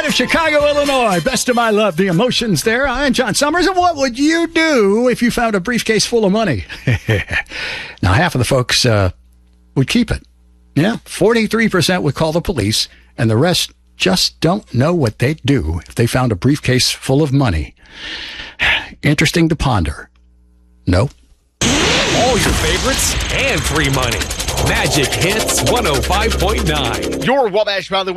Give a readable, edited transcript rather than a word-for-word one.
out of Chicago, Illinois. Best of my love, the emotions there. I'm John Summers, and what would you do if you found a briefcase full of money? Now, half of the folks would keep it. Yeah, 43% would call the police, and the rest just don't know what they'd do if they found a briefcase full of money. Interesting to ponder. No? All your favorites and free money. Magic Hits 105.9. Your Wabash Valley